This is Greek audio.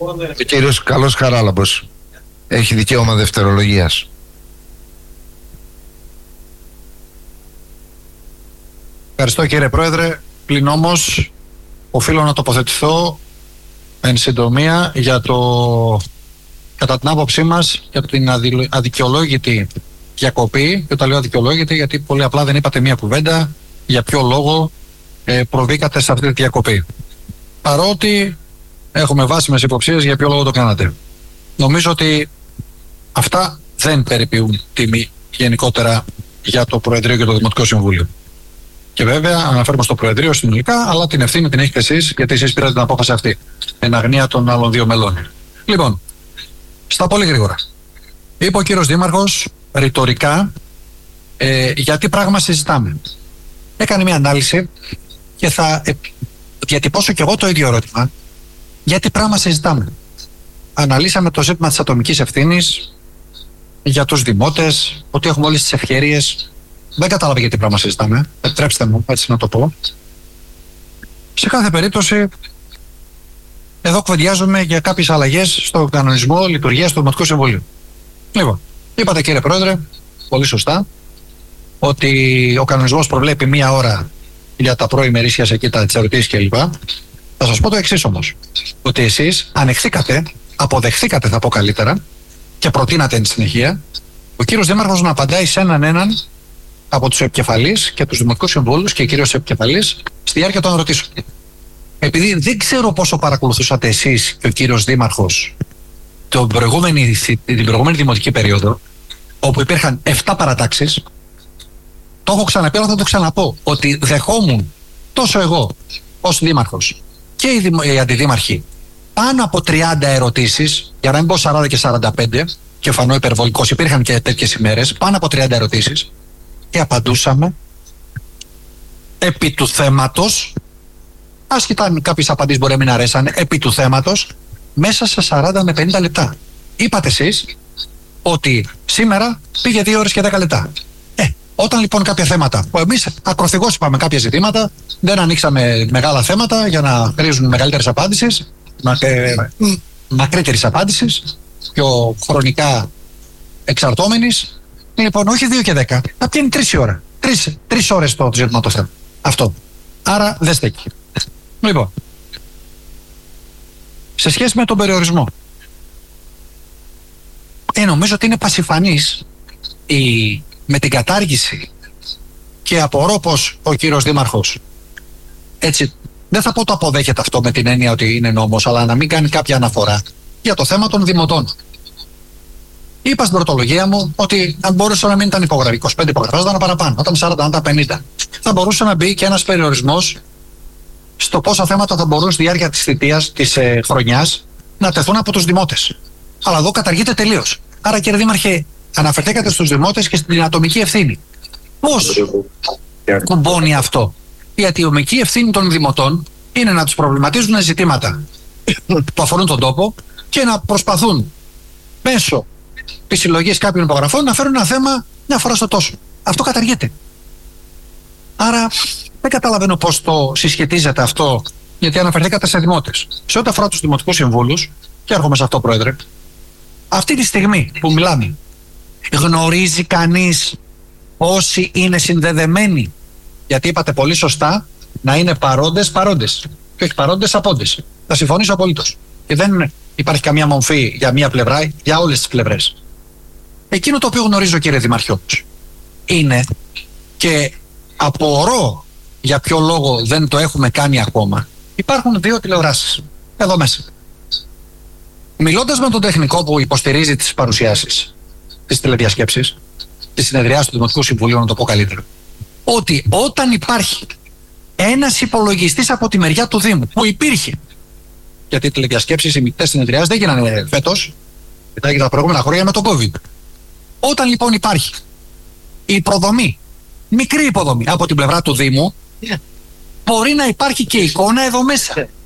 Ο κύριος Καλός Χαράλαμπος έχει δικαίωμα δευτερολογίας. Ευχαριστώ κύριε Πρόεδρε. Πλην όμως οφείλω να τοποθετηθώ εν συντομία για κατά την άποψή μας, για την αδικαιολόγητη διακοπή. Και όταν λέω αδικαιολόγητη, γιατί πολύ απλά δεν είπατε μία κουβέντα για ποιο λόγο προβήκατε σε αυτή τη διακοπή. Παρότι έχουμε βάσιμες υποψίες για ποιο λόγο το κάνατε. Νομίζω ότι αυτά δεν περιποιούν τιμή γενικότερα για το Προεδρείο και το Δημοτικό Συμβούλιο. Και βέβαια αναφέρουμε στο Προεδρείο συνολικά, αλλά την ευθύνη την έχετε εσείς, γιατί εσείς πήρατε την απόφαση αυτή. Εν αγνία των άλλων δύο μελών. Λοιπόν, στα πολύ γρήγορα. Είπε ο κύριος Δήμαρχος ρητορικά για τι πράγμα συζητάμε. Έκανε μια ανάλυση και θα διατυπώσω και εγώ το ίδιο ερώτημα. Για τι πράγμα συζητάμε. Αναλύσαμε το ζήτημα της ατομικής ευθύνης για τους δημότες, ότι έχουμε όλες τις ευκαιρίες. Δεν κατάλαβα για τι πράγμα συζητάμε. Επιτρέψτε μου έτσι να το πω. Σε κάθε περίπτωση, εδώ κουβεντιάζουμε για κάποιες αλλαγές στο κανονισμό λειτουργίας του Δημοτικού Συμβουλίου. Λοιπόν, είπατε κύριε Πρόεδρε, πολύ σωστά, ότι ο κανονισμός προβλέπει μία ώρα για τα προημερήσια σε κοίτα, τις ερωτήσεις κλπ. Θα σας πω το εξής όμως, ότι εσείς ανεχθήκατε, αποδεχθήκατε θα πω καλύτερα, και προτείνατε εν συνεχεία, ο κύριος Δήμαρχος να απαντάει σε έναν από τους επικεφαλείς και τους δημοτικούς συμβούλους και κυρίως επικεφαλείς στη διάρκεια των ερωτήσεων. Επειδή δεν ξέρω πόσο παρακολουθούσατε εσείς και ο κύριος Δήμαρχος την προηγούμενη δημοτική περίοδο, όπου υπήρχαν 7 παρατάξεις, το έχω ξαναπεί, αλλά θα το ξαναπώ, ότι δεχόμουν τόσο εγώ ως Δήμαρχος και οι αντιδήμαρχοι πάνω από 30 ερωτήσεις, για να μην πω 40 και 45, και φανώ υπερβολικός, υπήρχαν και τέτοιες ημέρες, πάνω από 30 ερωτήσεις, και απαντούσαμε επί του θέματος, άσχετα αν κάποιες απαντήσεις μπορεί να μην αρέσανε, επί του θέματος, μέσα σε 40 με 50 λεπτά. Είπατε εσείς ότι σήμερα πήγε 2 ώρες και 10 λεπτά. Όταν λοιπόν κάποια θέματα, που εμείς ακροθυγώς είπαμε κάποια ζητήματα, δεν ανοίξαμε μεγάλα θέματα για να χρήζουν μεγαλύτερες απάντησεις, μακρύτερης απάντησης, πιο χρονικά εξαρτώμενης. Λοιπόν, όχι 2 και 10, θα πιάνει 3 ώρες. 3 ώρες το ζήτημα το θέμα. Αυτό. Άρα δεν στέκει. Λοιπόν, σε σχέση με τον περιορισμό, νομίζω ότι είναι πασιφανής με την κατάργηση, και απορώ πως ο κύριος Δήμαρχος έτσι, δεν θα πω το αποδέχεται αυτό με την έννοια ότι είναι νόμος, αλλά να μην κάνει κάποια αναφορά για το θέμα των δημοτών. Είπα στην πρωτολογία μου ότι αν μπορούσε να μην ήταν υπογραφή, 25 υπογραφές ήταν παραπάνω, όταν 40, αν ήταν 50. Θα μπορούσε να μπει και ένας περιορισμός στο πόσα θέματα θα μπορούν στη διάρκεια της θητείας, της χρονιάς, να τεθούν από τους δημότες. Αλλά εδώ καταργείται τελείως. Άρα, κύριε Δήμαρχε, αναφερθήκατε στους δημότες και στην ατομική ευθύνη. Πώς κουμπώνει αυτό? Η ατομική ευθύνη των δημοτών είναι να τους προβληματίζουν ζητήματα που αφορούν τον τόπο και να προσπαθούν μέσω της συλλογής κάποιων υπογραφών να φέρουν ένα θέμα μια φορά στο τόσο. Αυτό καταργείται. Άρα δεν καταλαβαίνω πώς το συσχετίζεται αυτό, γιατί αναφερθήκατε σε δημότες. Σε ό,τι αφορά τους δημοτικούς συμβούλους, και έρχομαι σε αυτό, Πρόεδρε, αυτή τη στιγμή που μιλάμε, γνωρίζει κανείς όσοι είναι συνδεδεμένοι? Γιατί είπατε πολύ σωστά να είναι παρόντες και όχι παρόντες απόντες. Θα συμφωνήσω απολύτως. Και δεν υπάρχει καμία μορφή για μία πλευρά, για όλες τις πλευρές. Εκείνο το οποίο γνωρίζω, κύριε Δημαρχιώτη, είναι, και απορώ για ποιο λόγο δεν το έχουμε κάνει ακόμα, υπάρχουν 2 τηλεοράσεις εδώ μέσα. Μιλώντας με τον τεχνικό που υποστηρίζει τις παρουσιάσεις, τις τηλεδιασκέψεις, τη συνεδριάση του Δημοτικού Συμβουλίου, να το πω καλύτερα, ότι όταν υπάρχει ένας υπολογιστής από τη μεριά του Δήμου, που υπήρχε, γιατί οι τηλεδιασκέψεις, οι μεικτές συνεδριάσεις δεν γίνανε φέτος, ήταν και τα προηγούμενα χρόνια με τον COVID. Όταν λοιπόν υπάρχει η υποδομή, μικρή υποδομή από την πλευρά του Δήμου, μπορεί να υπάρχει και εικόνα εδώ μέσα.